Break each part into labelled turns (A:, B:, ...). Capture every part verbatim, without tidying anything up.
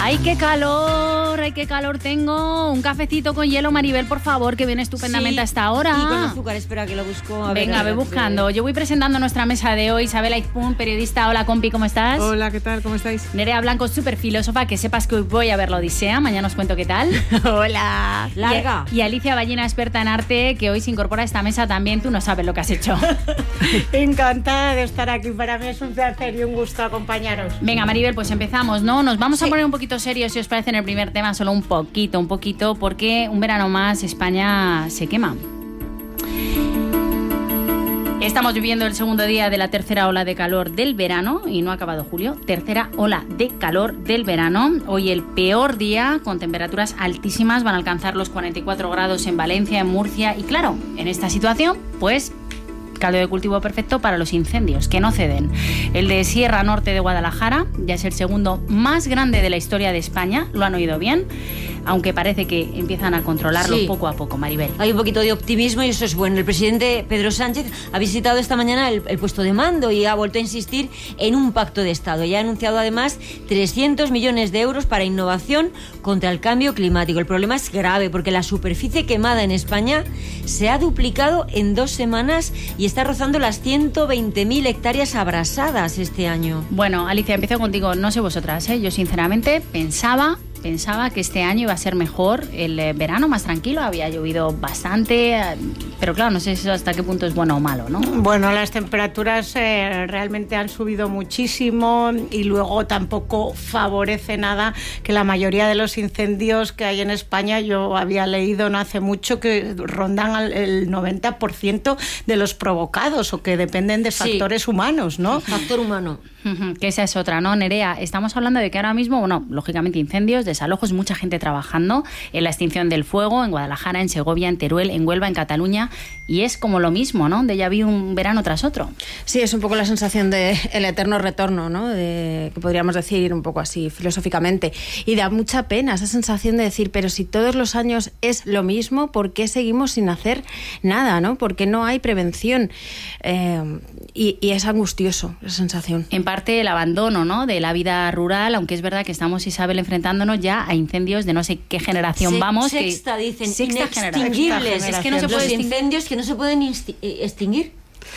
A: ¡Ay, qué calor! ¡Ay, qué calor tengo! Un cafecito con hielo, Maribel, por favor, que viene estupendamente
B: sí,
A: a esta hora.
B: Y con azúcar, espera que lo busco. A
A: Venga,
B: ver,
A: ve buscando. Yo voy presentando nuestra mesa de hoy. Isabel Aizpún, periodista. Hola, compi, ¿cómo estás?
C: Hola, ¿qué tal? ¿Cómo estáis?
A: Nerea Blanco, súper filósofa, que sepas que hoy voy a ver la Odisea. Mañana os cuento qué tal.
B: Hola. Larga.
A: Y, y Alicia Ballina, experta en arte, que hoy se incorpora a esta mesa también. Tú no sabes lo que has hecho.
D: Encantada de estar aquí. Para mí es un placer y un gusto acompañaros.
A: Venga, Maribel, pues empezamos, ¿no? Nos vamos sí. a poner un poquito serios, si os parece, en el primer tema, solo un poquito, un poquito, porque un verano más España se quema. Estamos viviendo el segundo día de la tercera ola de calor del verano y no ha acabado julio. Tercera ola de calor del verano. Hoy el peor día, con temperaturas altísimas, van a alcanzar los cuarenta y cuatro grados en Valencia, en Murcia. Y claro, en esta situación, pues caldo de cultivo perfecto para los incendios, que no ceden. El de Sierra Norte de Guadalajara ya es el segundo más grande de la historia de España, lo han oído bien, aunque parece que empiezan a controlarlo sí. poco a poco, Maribel.
B: Hay un poquito de optimismo y eso es bueno. El presidente Pedro Sánchez ha visitado esta mañana el, el puesto de mando y ha vuelto a insistir en un pacto de Estado. Y ha anunciado además trescientos millones de euros para innovación contra el cambio climático. El problema es grave porque la superficie quemada en España se ha duplicado en dos semanas y está rozando las ciento veinte mil hectáreas abrasadas este año.
A: Bueno, Alicia, empiezo contigo. No sé vosotras, ¿eh? Yo sinceramente pensaba... Pensaba que este año iba a ser mejor, el verano más tranquilo, había llovido bastante, pero claro, no sé hasta qué punto es bueno o malo, ¿no?
D: Bueno, las temperaturas eh, realmente han subido muchísimo y luego tampoco favorece nada que la mayoría de los incendios que hay en España, yo había leído no hace mucho que rondan el noventa por ciento de los provocados o que dependen de factores sí. humanos, ¿no?
B: Factor humano.
A: Que esa es otra, ¿no, Nerea? Estamos hablando de que ahora mismo, bueno, lógicamente incendios, desalojos, mucha gente trabajando en la extinción del fuego, en Guadalajara, en Segovia, en Teruel, en Huelva, en Cataluña, y es como lo mismo, ¿no? De ya vi un verano tras otro.
E: Sí, es un poco la sensación de el eterno retorno, ¿no? De, que podríamos decir un poco así filosóficamente, y da mucha pena esa sensación de decir, pero si todos los años es lo mismo, ¿por qué seguimos sin hacer nada, ¿no? Porque no hay prevención, eh, y, y es angustioso esa sensación.
A: En parte el abandono, ¿no? De la vida rural, aunque es verdad que estamos, Isabel, enfrentándonos ya a incendios de no sé qué generación
B: Se,
A: vamos.
B: Sexta,
A: que,
B: dicen,
A: sexta
B: inextinguibles.
A: Es que no se puede
B: Los
A: extinguir.
B: incendios que no se pueden extinguir.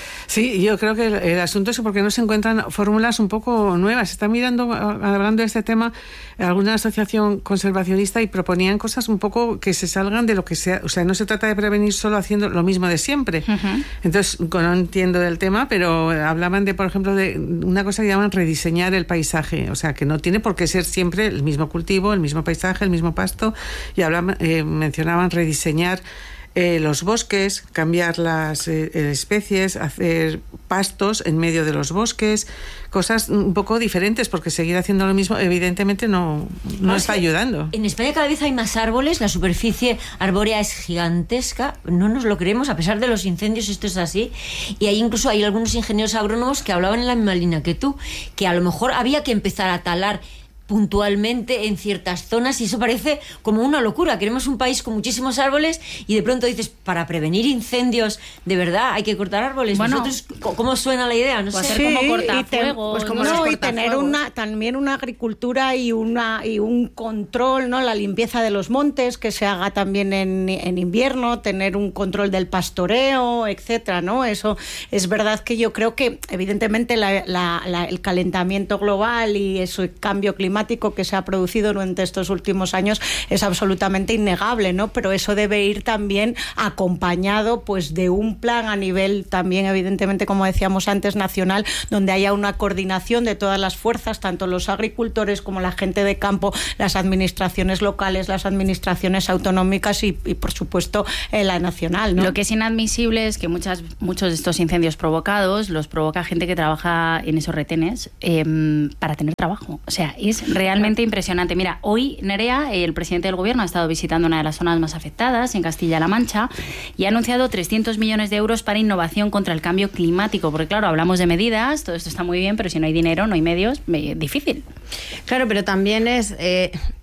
C: Sí, yo creo que el, el asunto es porque no se encuentran fórmulas un poco nuevas. Se está mirando, hablando de este tema, alguna asociación conservacionista y proponían cosas un poco que se salgan de lo que sea. O sea, no se trata de prevenir solo haciendo lo mismo de siempre. Uh-huh. Entonces, no entiendo del tema, pero hablaban de, por ejemplo, de una cosa que llaman rediseñar el paisaje. O sea, que no tiene por qué ser siempre el mismo cultivo, el mismo paisaje, el mismo pasto. Y hablaban, eh, mencionaban rediseñar Eh, los bosques, cambiar las eh, especies, hacer pastos en medio de los bosques, cosas un poco diferentes, porque seguir haciendo lo mismo evidentemente no, no, no está ayudando.
B: En España cada vez hay más árboles, la superficie arbórea es gigantesca, no nos lo creemos, a pesar de los incendios esto es así, y hay incluso hay algunos ingenieros agrónomos que hablaban en la misma línea que tú, que a lo mejor había que empezar a talar puntualmente en ciertas zonas y eso parece como una locura. Queremos un país con muchísimos árboles y de pronto dices, para prevenir incendios, de verdad, hay que cortar árboles.
A: Bueno,
B: ¿vosotros cómo suena la idea? No
A: pues
B: sé.
A: hacer
D: sí,
A: como cortafuegos.
D: Pues como no, y tener una, también una agricultura y, una, y un control, ¿no? La limpieza de los montes, que se haga también en, en invierno, tener un control del pastoreo, etcétera, ¿no? Eso es verdad que yo creo que, evidentemente, la, la, la, el calentamiento global y ese cambio climático que se ha producido durante estos últimos años es absolutamente innegable, ¿no? Pero eso debe ir también acompañado pues de un plan a nivel también, evidentemente, como decíamos antes, nacional, donde haya una coordinación de todas las fuerzas, tanto los agricultores como la gente de campo, las administraciones locales, las administraciones autonómicas y, y por supuesto, eh, la nacional, ¿no?
A: Lo que es inadmisible es que muchas, muchos de estos incendios provocados los provoca gente que trabaja en esos retenes eh, para tener trabajo. O sea, es realmente impresionante. Mira, hoy, Nerea, el presidente del gobierno ha estado visitando una de las zonas más afectadas, en Castilla-La Mancha, y ha anunciado trescientos millones de euros para innovación contra el cambio climático. Porque claro, hablamos de medidas, todo esto está muy bien, pero si no hay dinero, no hay medios, difícil.
E: Claro, pero también es... Eh...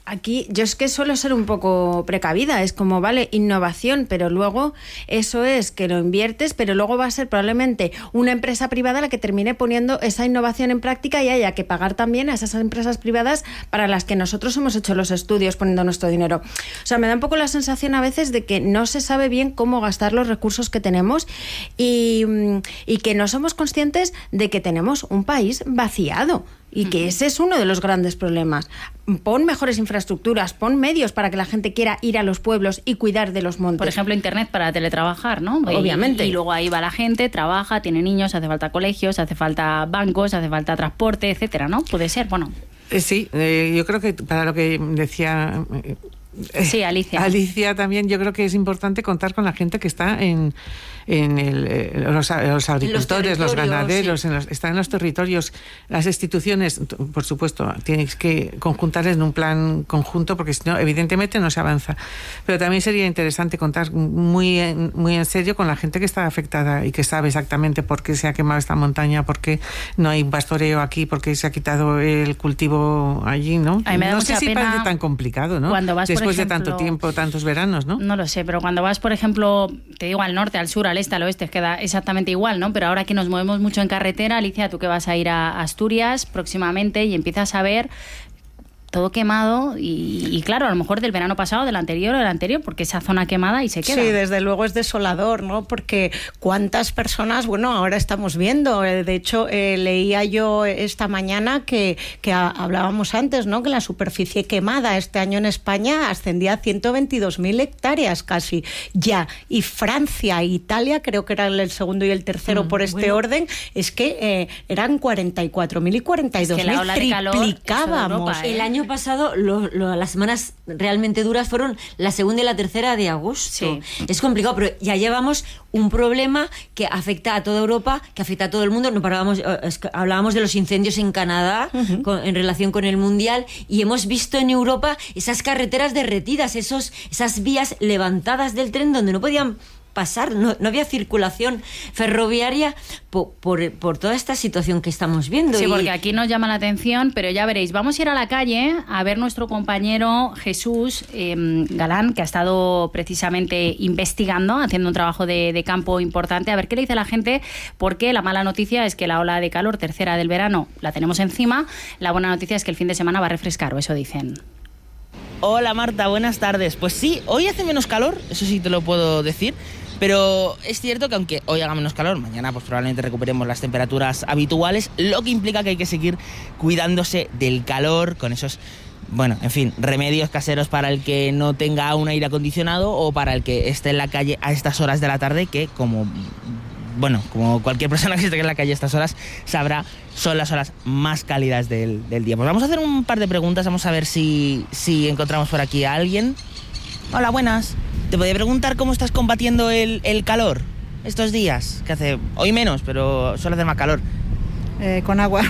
E: Aquí yo es que suelo ser un poco precavida, es como, vale, innovación, pero luego eso es que lo inviertes, pero luego va a ser probablemente una empresa privada la que termine poniendo esa innovación en práctica y haya que pagar también a esas empresas privadas para las que nosotros hemos hecho los estudios poniendo nuestro dinero. O sea, me da un poco la sensación a veces de que no se sabe bien cómo gastar los recursos que tenemos y, y que no somos conscientes de que tenemos un país vaciado. Y que ese es uno de los grandes problemas. Pon mejores infraestructuras, pon medios para que la gente quiera ir a los pueblos y cuidar de los montes.
A: Por ejemplo, internet para teletrabajar, ¿no?
E: Obviamente.
A: Y, y luego ahí va la gente, trabaja, tiene niños, hace falta colegios, hace falta bancos, hace falta transporte, etcétera, ¿no? Puede ser, bueno.
C: Eh, sí, eh, yo creo que para lo que decía... Eh,
A: sí, Alicia.
C: Alicia también, yo creo que es importante contar con la gente que está en... en el, eh, los, los agricultores, los, los ganaderos, sí. en los, están en los territorios. Las instituciones, por supuesto, tienes que conjuntarles en un plan conjunto porque si no, evidentemente no se avanza. Pero también sería interesante contar muy en, muy en serio con la gente que está afectada y que sabe exactamente por qué se ha quemado esta montaña, por qué no hay pastoreo aquí, por qué se ha quitado el cultivo allí, ¿no?
A: A mí me da
C: no
A: mucha
C: sé si
A: pena
C: parece tan complicado, ¿no?
A: Cuando vas,
C: después
A: por ejemplo,
C: de tanto tiempo, tantos veranos, ¿no?
A: No lo sé, pero cuando vas, por ejemplo, te digo al norte, al sur, al este, al oeste, queda exactamente igual, ¿no? Pero ahora que nos movemos mucho en carretera, Alicia, tú que vas a ir a Asturias próximamente y empiezas a ver todo quemado y, y claro, a lo mejor del verano pasado, del anterior o del anterior, porque esa zona quemada y se queda.
D: Sí, desde luego es desolador, ¿no? Porque cuántas personas, bueno, ahora estamos viendo, de hecho eh, leía yo esta mañana que, que a, hablábamos antes, ¿no? Que la superficie quemada este año en España ascendía a ciento veintidós mil hectáreas casi ya, y Francia e Italia, creo que eran el segundo y el tercero mm, por este bueno. orden, es que eh, eran cuarenta y cuatro mil y cuarenta y dos mil, es que triplicábamos.
B: Europa, ¿eh? El año pasado lo, lo, las semanas realmente duras fueron la segunda y la tercera de agosto. Sí. Es complicado, pero ya llevamos un problema que afecta a toda Europa, que afecta a todo el mundo. No parábamos, hablábamos de los incendios en Canadá uh-huh. con, en relación con el Mundial y hemos visto en Europa esas carreteras derretidas, esos, esas vías levantadas del tren donde no podían pasar, no, no había circulación ferroviaria por, por, por toda esta situación que estamos viendo.
A: Sí,
B: y...
A: porque aquí nos llama la atención, pero ya veréis, vamos a ir a la calle a ver nuestro compañero Jesús eh, Galán, que ha estado precisamente investigando, haciendo un trabajo de, de campo importante, a ver qué le dice la gente, porque la mala noticia es que la ola de calor tercera del verano la tenemos encima, la buena noticia es que el fin de semana va a refrescar, o eso dicen.
F: Hola Marta, buenas tardes. Pues sí, hoy hace menos calor, eso sí te lo puedo decir, pero es cierto que aunque hoy haga menos calor, mañana pues probablemente recuperemos las temperaturas habituales, lo que implica que hay que seguir cuidándose del calor con esos, bueno, en fin, remedios caseros para el que no tenga un aire acondicionado o para el que esté en la calle a estas horas de la tarde, que como... bueno, como cualquier persona que esté en la calle a estas horas sabrá, son las horas más cálidas del, del día. Pues vamos a hacer un par de preguntas, vamos a ver si, si encontramos por aquí a alguien. Hola, buenas. Te podría preguntar cómo estás combatiendo el, el calor estos días, que hace hoy menos, pero suele hacer más calor.
G: Eh, con agua.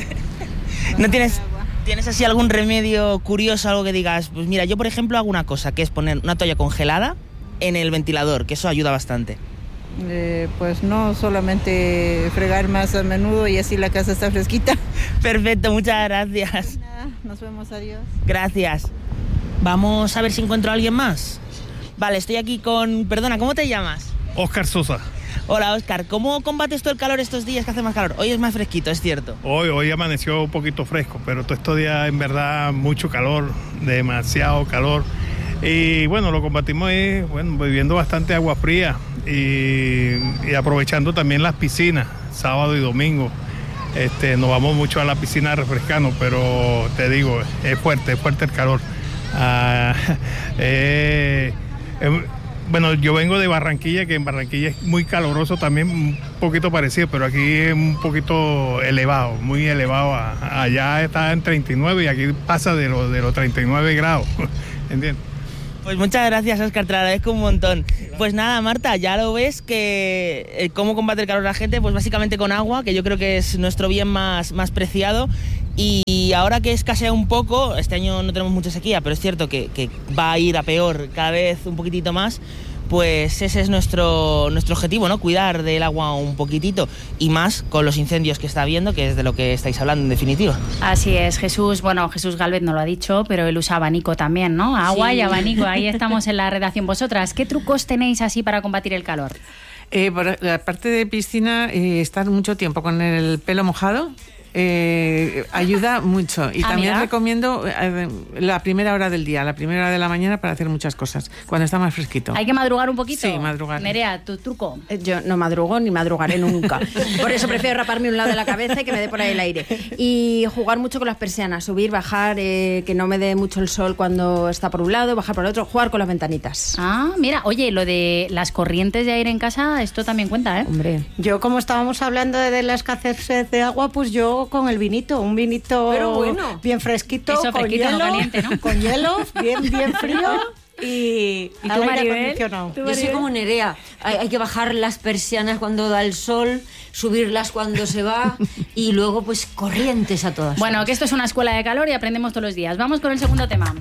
F: ¿No tienes, tienes así algún remedio curioso, algo que digas? Pues mira, yo por ejemplo hago una cosa, que es poner una toalla congelada en el ventilador, que eso ayuda bastante.
G: Eh, pues no, solamente fregar más a menudo y así la casa está fresquita.
F: Perfecto, muchas gracias.
G: Nada, nos vemos, adiós.
F: Gracias. Vamos a ver si encuentro a alguien más. Vale, estoy aquí con... Perdona, ¿cómo te llamas?
H: Óscar Sosa.
F: Hola, Óscar. ¿Cómo combates tú el calor estos días que hace más calor? Hoy es más fresquito, es cierto.
H: Hoy, hoy amaneció un poquito fresco, pero todos estos días en verdad mucho calor, demasiado calor. Y bueno, lo combatimos es, bueno, bebiendo bastante agua fría y, y aprovechando también las piscinas, sábado y domingo. Este, nos vamos mucho a la piscina a refrescarnos, pero te digo, es fuerte, es fuerte el calor. Ah, eh, eh, bueno, yo vengo de Barranquilla, que en Barranquilla es muy caluroso también, un poquito parecido, pero aquí es un poquito elevado, muy elevado. Allá está en treinta y nueve y aquí pasa de los de los treinta y nueve grados, ¿entiendes?
F: Pues muchas gracias, Óscar, te lo agradezco un montón. Pues nada, Marta, ya lo ves que eh, cómo combate el calor la gente, pues básicamente con agua, que yo creo que es nuestro bien más, más preciado. Y ahora que escasea un poco, este año no tenemos mucha sequía, pero es cierto que, que va a ir a peor cada vez un poquitito más, pues ese es nuestro, nuestro objetivo, ¿no? Cuidar del agua un poquitito, y más con los incendios que está habiendo, que es de lo que estáis hablando en definitiva.
A: Así es, Jesús, bueno, Jesús Gálvez no lo ha dicho, pero él usa abanico también, ¿no? Agua sí. Y abanico, ahí estamos en la redacción. Vosotras, ¿qué trucos tenéis así para combatir el calor?
C: Eh, por la parte de piscina, eh, estar mucho tiempo con el pelo mojado. Eh, ayuda mucho y ah, también mira. recomiendo eh, la primera hora del día, la primera hora de la mañana para hacer muchas cosas, cuando está más fresquito.
A: ¿Hay que madrugar un poquito?
C: Sí, madrugar.
A: Nerea, ¿tu truco?
E: Yo no madrugo ni madrugaré nunca. Por eso prefiero raparme un lado de la cabeza y que me dé por ahí el aire. Y jugar mucho con las persianas, subir, bajar, eh, que no me dé mucho el sol cuando está por un lado, bajar por el otro, jugar con las ventanitas.
A: Ah, mira, oye, lo de las corrientes de aire en casa, esto también cuenta, ¿eh?
E: Hombre.
D: Yo, como estábamos hablando de, de la escasez de agua, pues yo con el vinito, un vinito
B: Pero bueno.
D: bien fresquito,
A: Eso,
D: con
A: fresquito,
D: hielo,
A: no caliente, ¿no?
D: con hielo, bien, bien frío. Y,
A: ¿Y tú, Maribel?
B: ¿Tú, Yo soy como Nerea. Hay, hay que bajar las persianas cuando da el sol, subirlas cuando se va y luego pues corrientes a todas.
A: Bueno, que esto es una escuela de calor y aprendemos todos los días. Vamos con el segundo tema.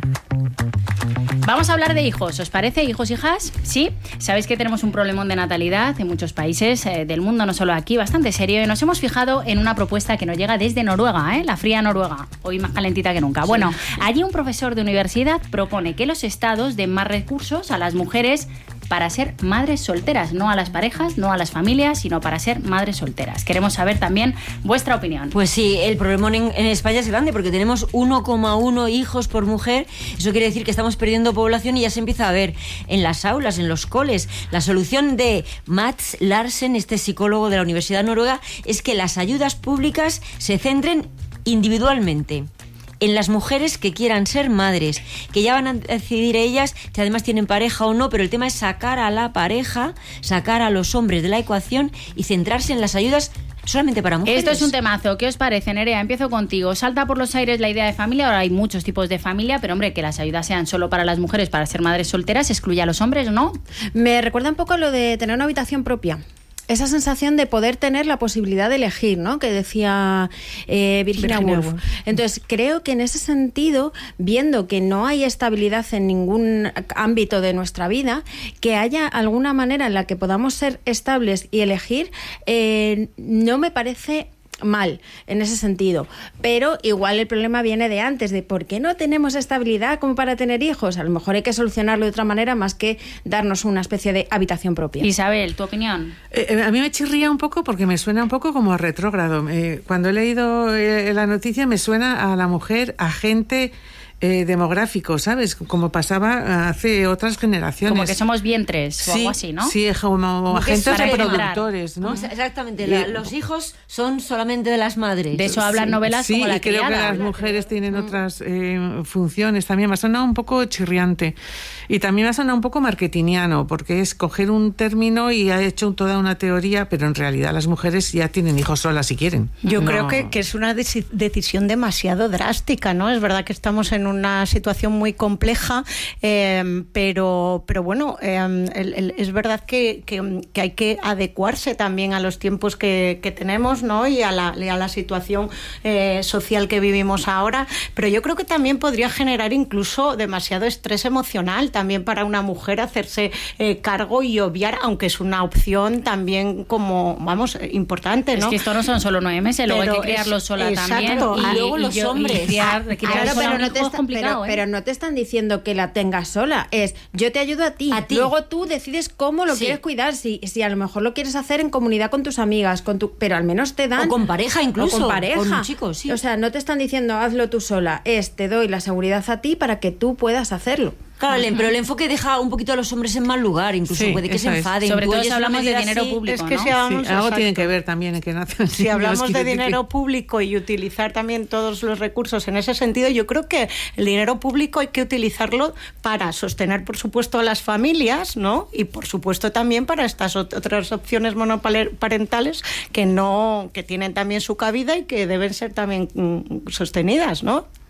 A: Vamos a hablar de hijos, ¿os parece? ¿Hijos, hijas? ¿Sí? Sabéis que tenemos un problemón de natalidad en muchos países eh, del mundo, no solo aquí, bastante serio. Y nos hemos fijado en una propuesta que nos llega desde Noruega, ¿eh? La fría Noruega, hoy más calentita que nunca. Sí. Bueno, allí un profesor de universidad propone que los estados den más recursos a las mujeres para ser madres solteras, no a las parejas, no a las familias, sino para ser madres solteras. Queremos saber también vuestra opinión.
B: Pues sí, el problema en, en España es grande porque tenemos uno coma uno hijos por mujer. Eso quiere decir que estamos perdiendo población y ya se empieza a ver en las aulas, en los coles. La solución de Mats Larsen, este psicólogo de la Universidad de Noruega, es que las ayudas públicas se centren individualmente en las mujeres que quieran ser madres, que ya van a decidir ellas si además tienen pareja o no, pero el tema es sacar a la pareja, sacar a los hombres de la ecuación y centrarse en las ayudas solamente para mujeres.
A: Esto es un temazo. ¿Qué os parece, Nerea? Empiezo contigo. Salta por los aires la idea de familia. Ahora hay muchos tipos de familia, pero hombre, que las ayudas sean solo para las mujeres para ser madres solteras, ¿excluye a los hombres o no?
E: Me recuerda un poco a lo de tener una habitación propia. Esa sensación de poder tener la posibilidad de elegir, ¿no? Que decía eh, Virginia, Virginia Woolf. Woolf. Entonces, creo que en ese sentido, viendo que no hay estabilidad en ningún ámbito de nuestra vida, que haya alguna manera en la que podamos ser estables y elegir, eh, no me parece mal en ese sentido, pero igual el problema viene de antes, de por qué no tenemos estabilidad como para tener hijos. A lo mejor hay que solucionarlo de otra manera más que darnos una especie de habitación propia.
A: Isabel, ¿tu opinión?
C: Eh, a mí me chirría un poco porque me suena un poco como retrógrado. Eh, cuando he leído eh, la noticia me suena a la mujer agente Eh, demográfico, ¿sabes? Como pasaba hace otras generaciones.
A: Como que somos vientres sí, o algo así, ¿no?
C: Sí, como, como agentes reproductores, ¿no?
B: Exactamente, la, los hijos son solamente de las madres.
A: De eso hablan
C: sí,
A: novelas
C: sí,
A: como la
C: y creo
A: criada.
C: que las mujeres tienen mm. otras eh, funciones también. Me ha sonado un poco chirriante. Y también me ha sonado un poco marketingiano, porque es coger un término y ha hecho toda una teoría, pero en realidad las mujeres ya tienen hijos solas si quieren.
D: Yo
C: no.
D: creo que, que es una deci- decisión demasiado drástica, ¿no? Es verdad que estamos en una situación muy compleja, eh, pero, pero bueno, eh, el, el, es verdad que, que, que hay que adecuarse también a los tiempos que, que tenemos, ¿no? Y a la, y a la situación eh, social que vivimos ahora, pero yo creo que también podría generar incluso demasiado estrés emocional también para una mujer hacerse eh, cargo y obviar, aunque es una opción también como, vamos, importante, ¿no?
A: Es que esto no son solo nueve meses, luego hay que criarlo sola
D: exacto,
A: también.
B: Y, y luego
A: y
B: los
A: yo,
B: hombres.
A: Y criar,
B: Ah,
A: criar
E: claro,
A: sola
E: pero
A: un
E: no
A: hijo
E: te
A: es
E: está,
A: complicado,
E: pero,
A: ¿eh?
E: pero no te están diciendo que la tengas sola, es yo te ayudo a ti,
B: a ti.
E: Luego tú decides cómo lo
B: sí.
E: quieres cuidar, si, si a lo mejor lo quieres hacer en comunidad con tus amigas, con tu, pero al menos te dan...
B: O con pareja incluso.
E: O con pareja.
B: Con un chico, sí.
E: O sea, no te están diciendo hazlo tú sola, es te doy la seguridad a ti para que tú puedas hacerlo.
B: Claro, pero el enfoque deja un poquito a los hombres en mal lugar, incluso
C: sí,
B: puede que se enfaden.
A: Sobre
B: Tú
A: todo
B: oyes
A: si hablamos de dinero
B: así,
A: público,
D: es que
A: ¿no?
D: si hablamos,
C: sí, algo
D: exacto.
C: tiene que ver también en que nacen.
D: Si hablamos de dinero público y utilizar también todos los recursos en ese sentido, yo creo que el dinero público hay que utilizarlo para sostener, por supuesto, a las familias, ¿no? Y por supuesto también para estas otras opciones monoparentales que no, que tienen también su cabida y que deben ser también mm, sostenidas, ¿no?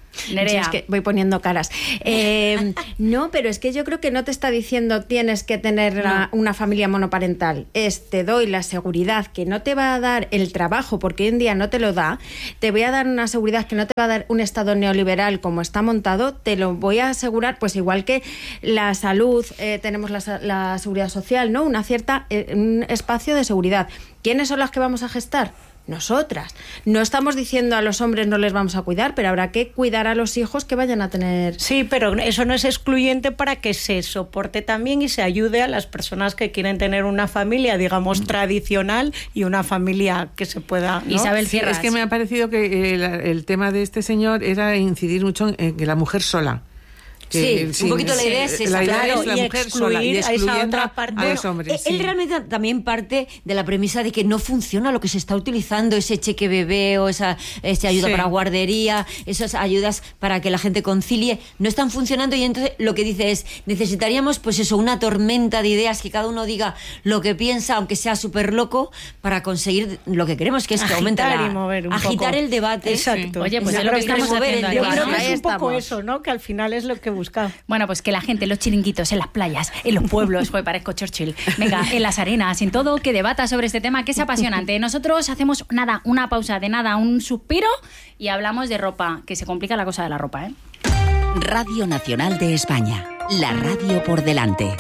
A: Nerea.
E: Es que voy poniendo caras. Eh, no, pero es que yo creo que no te está diciendo tienes que tener no. una, una familia monoparental. Es te doy la seguridad que no te va a dar el trabajo, porque hoy en día no te lo da. Te voy a dar una seguridad que no te va a dar un Estado neoliberal como está montado. Te lo voy a asegurar, pues igual que la salud, eh, tenemos la, la seguridad social, ¿no? Una cierta, eh, un espacio de seguridad. ¿Quiénes son las que vamos a gestar? Nosotras. No estamos diciendo a los hombres no les vamos a cuidar, pero habrá que cuidar a los hijos que vayan a tener...
D: Sí, pero eso no es excluyente para que se soporte también y se ayude a las personas que quieren tener una familia, digamos, tradicional y una familia que se pueda... ¿no?
A: Isabel
C: Sí,
A: Cierras.
C: es que me ha parecido que el, el tema de este señor era incidir mucho en que la mujer sola.
B: Que, sí, un poquito la idea es esa,
C: la idea
B: claro,
C: es la
D: y
C: mujer
D: excluir
C: sola y
D: a esa
C: excluyendo
D: otra parte.
C: a los hombres.
B: Él
C: sí.
B: realmente también parte de la premisa de que no funciona lo que se está utilizando, ese cheque bebé o esa, esa ayuda
C: Sí.
B: para guardería, esas ayudas para que la gente concilie, no están funcionando, y entonces lo que dice es, necesitaríamos pues eso, una tormenta de ideas, que cada uno diga lo que piensa, aunque sea súper loco, para conseguir lo que queremos, que es que aumente
D: Agitar
B: la,
D: y mover un
B: agitar
D: poco.
B: el debate.
D: Exacto.
A: Oye, pues
B: Yo
A: es lo
B: creo
A: que
B: que
A: estamos
B: remover
A: haciendo
B: el
A: aquí,
D: Yo creo
A: ¿no?
D: que
A: Ahí
D: es un poco
A: estamos.
D: eso, ¿no? Que al final es lo que buscamos.
A: Bueno, pues que la gente, los chiringuitos, en las playas, en los pueblos, joder, parezco Churchill, venga, en las arenas, en todo, que debata sobre este tema que es apasionante. Nosotros hacemos nada, una pausa de nada, un suspiro y hablamos de ropa, que se complica la cosa de la ropa, ¿eh?
I: Radio Nacional de España, la radio por delante.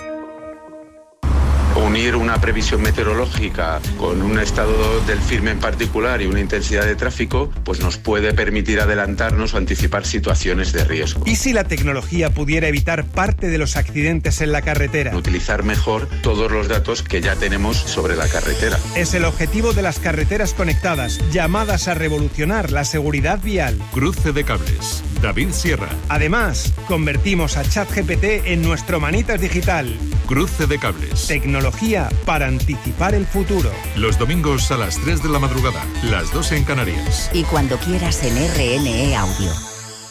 J: Unir una previsión meteorológica con un estado del firme en particular y una intensidad de tráfico, pues nos puede permitir adelantarnos o anticipar situaciones de riesgo.
K: ¿Y si la tecnología pudiera evitar parte de los accidentes en la carretera?
J: Utilizar mejor todos los datos que ya tenemos sobre la carretera.
K: Es el objetivo de las carreteras conectadas, llamadas a revolucionar la seguridad vial.
L: Cruce de cables. David Sierra.
K: Además, convertimos a ChatGPT en nuestro manitas digital.
L: Cruce de cables.
K: Tecnología para anticipar el futuro.
L: Los domingos a las tres de la madrugada, las dos en Canarias.
I: Y cuando quieras en R N E Audio.